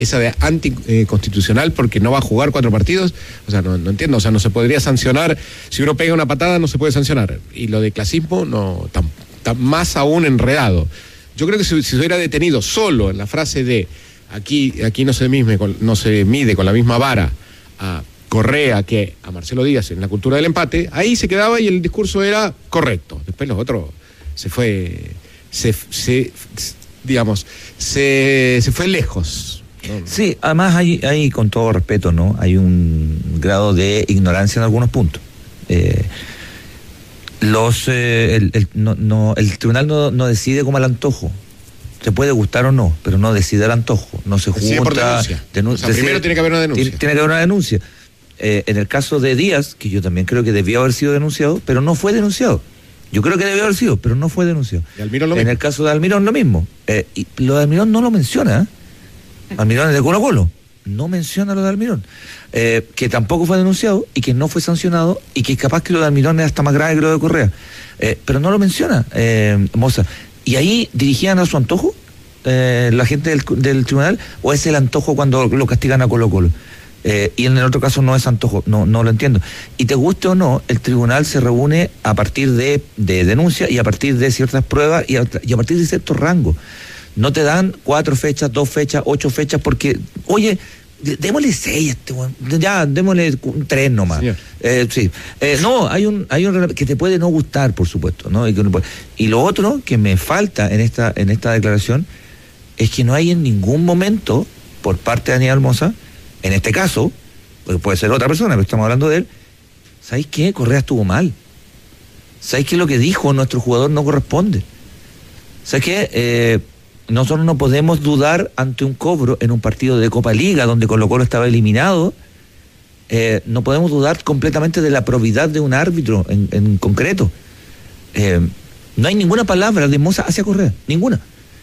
esa de anticonstitucional porque no va a jugar 4 partidos, o sea, no entiendo, o sea, no se podría sancionar, si uno pega una patada no se puede sancionar, y lo de clasismo no, está más aún enredado. Yo creo que si se hubiera detenido solo en la frase de aquí no se mide con la misma vara a Correa que a Marcelo Díaz en la cultura del empate, ahí se quedaba y el discurso era correcto. Después los otros se fue lejos. Sí, además hay con todo respeto, ¿no? Hay un grado de ignorancia en algunos puntos. El tribunal no decide como al antojo. Se puede gustar o no, pero no decide al antojo. No se junta. Por denuncia. Primero tiene que haber una denuncia. Tiene que haber una denuncia. En el caso de Díaz, que yo también creo que debió haber sido denunciado, pero no fue denunciado. Yo creo que debió haber sido, pero no fue denunciado. ¿Y Almirón lo mismo? En el caso de Almirón lo mismo. Y lo de Almirón no lo menciona, ¿eh? Almirón es de Colo-Colo, no menciona lo de Almirón, que tampoco fue denunciado y que no fue sancionado y que capaz que lo de Almirón es hasta más grave que lo de Correa, pero no lo menciona Moza. ¿Y ahí dirigían a su antojo la gente del tribunal, o es el antojo cuando lo castigan a Colo-Colo? Y en el otro caso no es antojo, no lo entiendo. Y te guste o no, el tribunal se reúne a partir de denuncia y a partir de ciertas pruebas y a partir de ciertos rangos. No te dan 4 fechas, 2 fechas, 8 fechas, porque, oye, démosle 6, ya, démosle 3 nomás. Sí. No, hay un que te puede no gustar, por supuesto, ¿no? Y lo otro que me falta en esta declaración es que no hay en ningún momento, por parte de Daniel Moza, en este caso, porque puede ser otra persona, pero estamos hablando de él, ¿sabéis qué? Correa estuvo mal. ¿Sabéis qué? Lo que dijo nuestro jugador no corresponde. ¿Sabéis qué? Nosotros no podemos dudar ante un cobro en un partido de Copa Liga donde Colo-Colo estaba eliminado. No podemos dudar completamente de la probidad de un árbitro en concreto. No hay ninguna palabra de Moza hacia Correa, ninguna.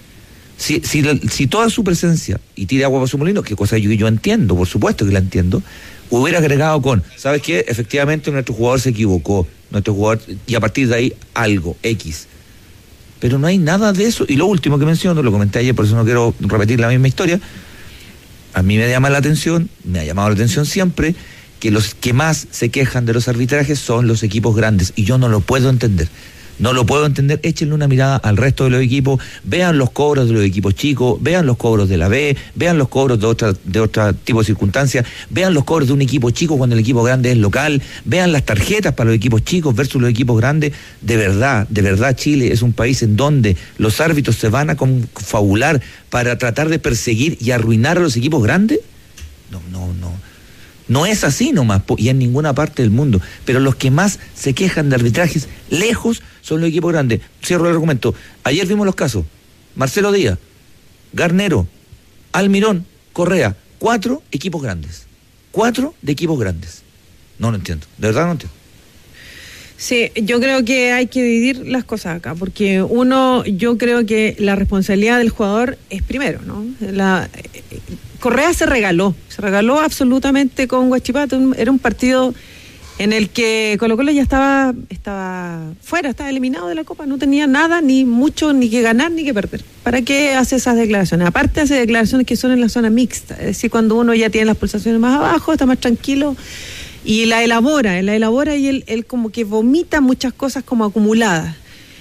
Si toda su presencia, y tire agua para su molino, que cosa yo entiendo, por supuesto que la entiendo, hubiera agregado con, ¿sabes qué? Efectivamente nuestro jugador se equivocó, y a partir de ahí algo, X. Pero no hay nada de eso. Y lo último que menciono, lo comenté ayer, por eso no quiero repetir la misma historia, a mí me ha llamado la atención siempre, que los que más se quejan de los arbitrajes son los equipos grandes, y yo no lo puedo entender. Échenle una mirada al resto de los equipos, vean los cobros de los equipos chicos, vean los cobros de la B, vean los cobros de otro tipo de circunstancias, vean los cobros de un equipo chico cuando el equipo grande es local, vean las tarjetas para los equipos chicos versus los equipos grandes. De verdad, Chile es un país en donde los árbitros se van a confabular para tratar de perseguir y arruinar a los equipos grandes. No es así nomás, y en ninguna parte del mundo. Pero los que más se quejan de arbitrajes lejos son los equipos grandes. Cierro el argumento. Ayer vimos los casos. Marcelo Díaz, Garnero, Almirón, Correa. 4 equipos grandes. 4 de equipos grandes. No lo entiendo. De verdad no entiendo. Sí, yo creo que hay que dividir las cosas acá, porque yo creo que la responsabilidad del jugador es primero, ¿no? Correa se regaló absolutamente con Huachipato. Era un partido en el que Colo-Colo ya estaba fuera, estaba eliminado de la Copa, no tenía nada, ni mucho, ni que ganar, ni que perder. ¿Para qué hace esas declaraciones? Aparte hace declaraciones que son en la zona mixta, es decir, cuando uno ya tiene las pulsaciones más abajo, está más tranquilo, y la elabora y él como que vomita muchas cosas como acumuladas.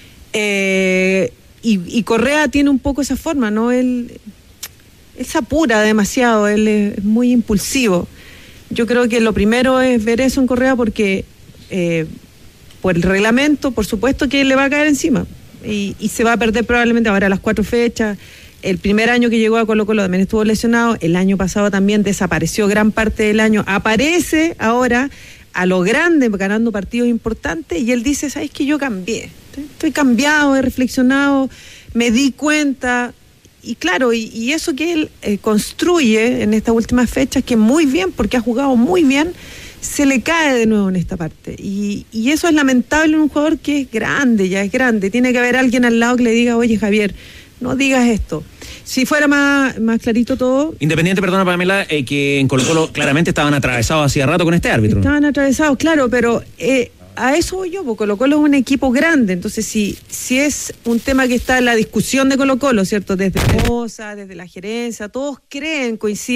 Y Correa tiene un poco esa forma, ¿no? Él se apura demasiado, él es muy impulsivo. Yo creo que lo primero es ver eso en Correa porque por el reglamento, por supuesto que le va a caer encima y se va a perder probablemente ahora las 4 fechas. El primer año que llegó a Colo-Colo también estuvo lesionado, el año pasado también desapareció gran parte del año, aparece ahora a lo grande ganando partidos importantes y él dice, ¿sabes qué? Yo cambié, estoy cambiado, he reflexionado, me di cuenta. Y claro, y eso que él construye en estas últimas fechas, que muy bien, porque ha jugado muy bien, se le cae de nuevo en esta parte. Y eso es lamentable en un jugador que es grande. Tiene que haber alguien al lado que le diga, oye, Javier, no digas esto. Si fuera más clarito todo... Independiente, perdona Pamela, que en Colo-Colo claramente estaban atravesados hacía rato con este árbitro. Estaban atravesados, claro, pero a eso voy yo, porque Colo-Colo es un equipo grande, entonces si es un tema que está en la discusión de Colo-Colo, ¿cierto? Desde Moza, desde la gerencia, todos creen, coinciden